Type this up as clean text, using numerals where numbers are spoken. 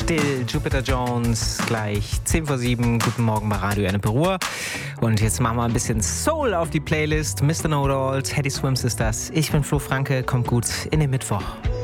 Still, Jupiter Jones, gleich 10 vor 7. Guten Morgen bei Radio Ennepe Ruhr. Und jetzt machen wir ein bisschen Soul auf die Playlist. Mr. Know-It-All, Teddy Swims ist das. Ich bin Flo Franke, kommt gut in den Mittwoch.